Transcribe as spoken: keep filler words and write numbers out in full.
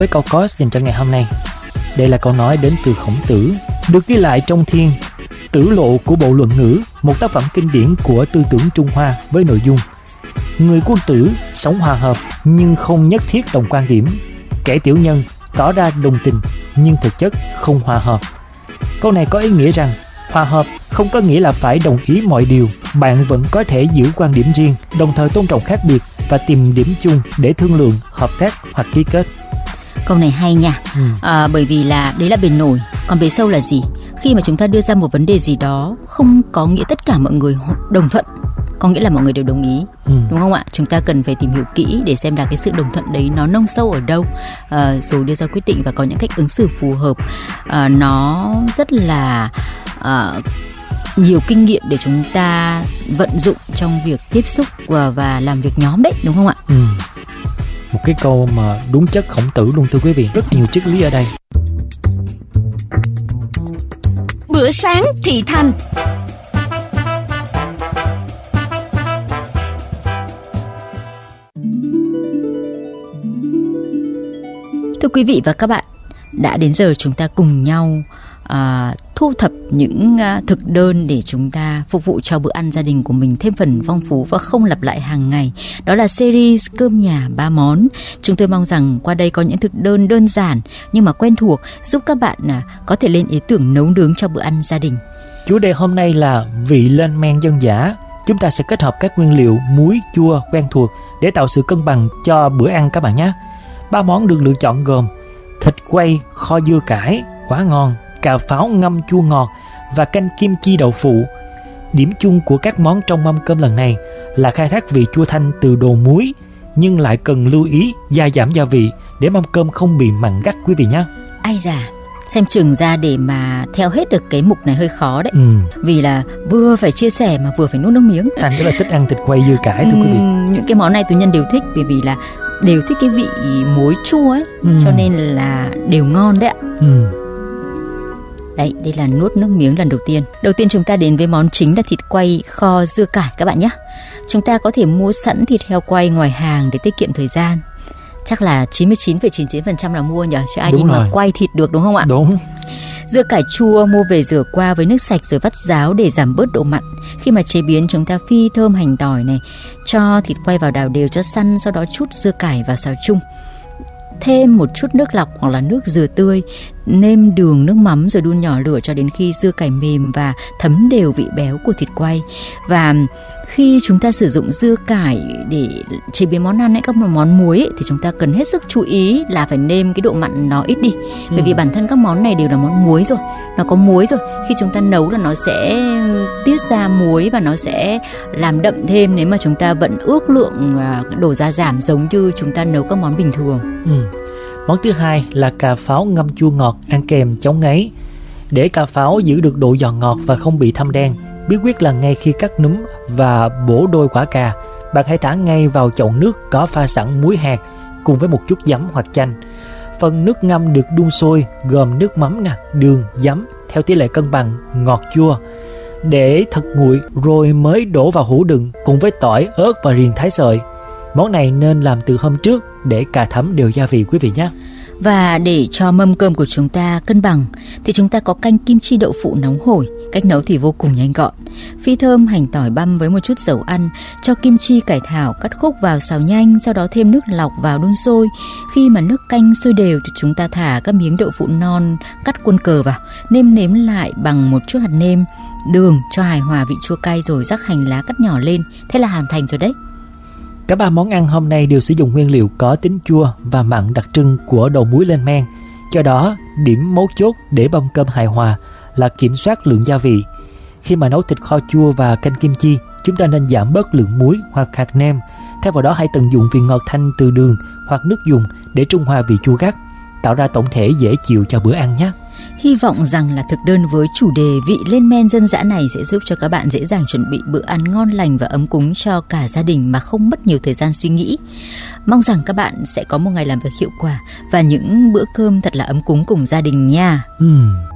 với câu course dành cho ngày hôm nay. Đây là câu nói đến từ Khổng Tử, được ghi lại trong Thiên Tử Lộ của Bộ Luận Ngữ, một tác phẩm kinh điển của tư tưởng Trung Hoa với nội dung: người quân tử sống hòa hợp nhưng không nhất thiết đồng quan điểm. Kẻ tiểu nhân tỏ ra đồng tình nhưng thực chất không hòa hợp. Câu này có ý nghĩa rằng hòa hợp không có nghĩa là phải đồng ý mọi điều. Bạn vẫn có thể giữ quan điểm riêng, đồng thời tôn trọng khác biệt và tìm điểm chung để thương lượng, hợp tác hoặc ký kết. Câu này hay nha. ừ. à, Bởi vì là đấy là bề nổi. Còn bề sâu là gì? Khi mà chúng ta đưa ra một vấn đề gì đó, không có nghĩa tất cả mọi người đồng thuận, có nghĩa là mọi người đều đồng ý. ừ. Đúng không ạ? Chúng ta cần phải tìm hiểu kỹ để xem là cái sự đồng thuận đấy nó nông sâu ở đâu, à, rồi đưa ra quyết định và có những cách ứng xử phù hợp. à, Nó rất là à, nhiều kinh nghiệm để chúng ta vận dụng trong việc tiếp xúc và, và làm việc nhóm đấy, đúng không ạ? ừ. Một cái câu mà đúng chất Khổng Tử luôn thưa quý vị. Rất nhiều triết lý ở đây. Bữa sáng thị thành. Thưa quý vị và các bạn, đã đến giờ chúng ta cùng nhau à, thu thập những à, thực đơn để chúng ta phục vụ cho bữa ăn gia đình của mình thêm phần phong phú và không lặp lại hàng ngày. Đó là series cơm nhà ba món. Chúng tôi mong rằng qua đây có những thực đơn đơn giản nhưng mà quen thuộc, giúp các bạn à, có thể lên ý tưởng nấu nướng cho bữa ăn gia đình. Chủ đề hôm nay là vị lên men dân dã. Chúng ta sẽ kết hợp các nguyên liệu muối, chua quen thuộc để tạo sự cân bằng cho bữa ăn các bạn nhé. Ba món được lựa chọn gồm thịt quay kho dưa cải quá ngon, cà pháo ngâm chua ngọt và canh kim chi đậu phụ. Điểm chung của các món trong mâm cơm lần này là khai thác vị chua thanh từ đồ muối, nhưng lại cần lưu ý gia giảm gia vị để mâm cơm không bị mặn gắt quý vị nhé. Ai da, xem chừng ra để mà theo hết được cái mục này hơi khó đấy. ừ. Vì là vừa phải chia sẻ mà vừa phải nuốt nước miếng. Anh rất là thích ăn thịt quay dưa cải thưa quý vị. Những cái món này Tú Nhân đều thích, bởi vì là đều thích cái vị muối chua ấy, ừ. cho nên là đều ngon đấy ạ. ừ. Đấy, đây là nuốt nước miếng lần đầu tiên. Đầu tiên chúng ta đến với món chính là thịt quay kho dưa cải các bạn nhé. Chúng ta có thể mua sẵn thịt heo quay ngoài hàng để tiết kiệm thời gian. Chắc là chín mươi chín phẩy chín mươi chín phần trăm là mua nhỉ, chứ ai đúng đi rồi. Mà quay thịt được đúng không ạ? Đúng. Dưa cải chua mua về rửa qua với nước sạch rồi vắt ráo để giảm bớt độ mặn. Khi mà chế biến chúng ta phi thơm hành tỏi này, cho thịt quay vào đảo đều cho săn, sau đó trút dưa cải vào xào chung. Thêm một chút nước lọc hoặc là nước dừa tươi, nêm đường, nước mắm rồi đun nhỏ lửa cho đến khi dưa cải mềm và thấm đều vị béo của thịt quay. Và khi chúng ta sử dụng dưa cải để chế biến món ăn ấy, các món muối ấy, thì chúng ta cần hết sức chú ý là phải nêm cái độ mặn nó ít đi. Bởi ừ. vì bản thân các món này đều là món muối rồi, nó có muối rồi. Khi chúng ta nấu là nó sẽ tiết ra muối và nó sẽ làm đậm thêm nếu mà chúng ta vẫn ước lượng đổ ra giảm giống như chúng ta nấu các món bình thường. ừ. Món thứ hai là cà pháo ngâm chua ngọt ăn kèm chống ngấy. Để cà pháo giữ được độ giòn ngọt và không bị thâm đen, bí quyết là ngay khi cắt núm và bổ đôi quả cà, bạn hãy thả ngay vào chậu nước có pha sẵn muối hạt cùng với một chút giấm hoặc chanh. Phần nước ngâm được đun sôi gồm nước mắm, nè, đường, giấm theo tỷ lệ cân bằng ngọt chua. Để thật nguội rồi mới đổ vào hũ đựng cùng với tỏi, ớt và riềng thái sợi. Món này nên làm từ hôm trước để cà thấm đều gia vị quý vị nhé. Và để cho mâm cơm của chúng ta cân bằng thì chúng ta có canh kim chi đậu phụ nóng hổi. Cách nấu thì vô cùng nhanh gọn. Phi thơm hành tỏi băm với một chút dầu ăn, cho kim chi cải thảo cắt khúc vào xào nhanh, sau đó thêm nước lọc vào đun sôi. Khi mà nước canh sôi đều thì chúng ta thả các miếng đậu phụ non cắt quân cờ vào, nêm nếm lại bằng một chút hạt nêm, đường cho hài hòa vị chua cay rồi rắc hành lá cắt nhỏ lên. Thế là hoàn thành rồi đấy. Cả ba món ăn hôm nay đều sử dụng nguyên liệu có tính chua và mặn đặc trưng của đầu muối lên men. Do đó, điểm mấu chốt để mâm cơm hài hòa là kiểm soát lượng gia vị. Khi mà nấu thịt kho chua và canh kim chi, chúng ta nên giảm bớt lượng muối hoặc hạt nêm. Thay vào đó hãy tận dụng vị ngọt thanh từ đường hoặc nước dùng để trung hòa vị chua gắt, tạo ra tổng thể dễ chịu cho bữa ăn nhé. Hy vọng rằng là thực đơn với chủ đề vị lên men dân dã này sẽ giúp cho các bạn dễ dàng chuẩn bị bữa ăn ngon lành và ấm cúng cho cả gia đình mà không mất nhiều thời gian suy nghĩ. Mong rằng các bạn sẽ có một ngày làm việc hiệu quả và những bữa cơm thật là ấm cúng cùng gia đình nha. Ừ.